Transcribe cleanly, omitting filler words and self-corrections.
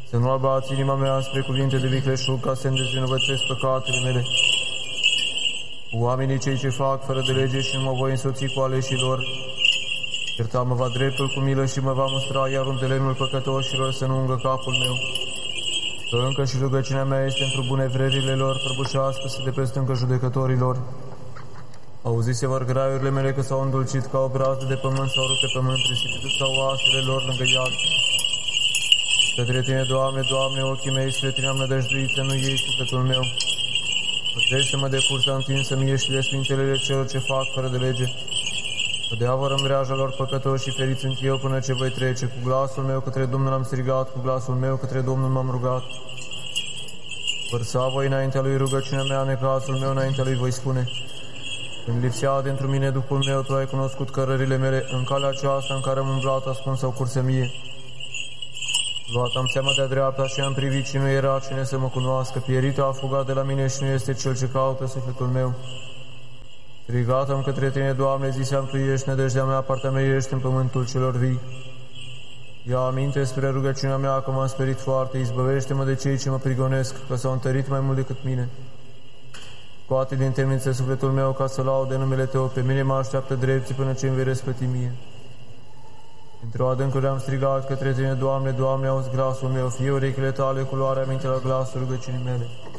Să nu abați inima mea spre cuvinte de vicleșug, ca să-mi dezvinovățesc păcatele mele. Oamenii cei ce fac fără de lege și nu mă voi însoți cu aleșilor, ierta-mă va dreptul cu milă și mă va mustra, iar un telenul păcătoșilor să nu ungă capul meu. Că încă și rugăciunea mea este într-o bune vrerile lor, prăbușească-se de pe stâncă judecătorilor. Auzise vor graiurile mele că s-au îndulcit ca o brazdă de pământ, s-au rupt pe pământ, risipită sau oasele lor lângă iad. Către Tine, Doamne, Doamne, ochii mei spre Tine am nădăjduit, să nu iei sufletul meu. Păzește-mă de cursa întinsă mie și de sfintelele celor ce fac fără de lege. Că de avăr în breaja lor păcătoși și feriți sunt eu până ce voi trece. Cu glasul meu către Domnul am strigat, cu glasul meu către Domnul m-am rugat. Vărsa voi înaintea lui rugăciunea mea, necazul meu înaintea lui voi spune. Când lipsea dintr-un mine Duhul meu, Tu ai cunoscut cărările mele, în calea aceasta în care am umblat ascuns sau cursă mie. Luat am seama de-a dreapta și am privit și nu era cine să mă cunoască. Pieritul a fugat de la mine și nu este cel ce caută sufletul meu. Strigat am către Tine, Doamne, ziseam, Tu ești nădejdea mea, partea mea ești în pământul celor vii. Ia aminte spre rugăciunea mea că m-am sperit foarte, izbăvește-mă de cei ce mă prigonesc, că s-au întărit mai mult decât mine. Scoate din temniță sufletul meu ca să laude numele Tău, pe mine mă așteaptă drepții până ce îmi vei răsplăti mie. Într-o adâncuri am strigat către Tine, Doamne, Doamne, auzi glasul meu, fie urechile Tale cu luarea minte la glasul rugăciunii mele.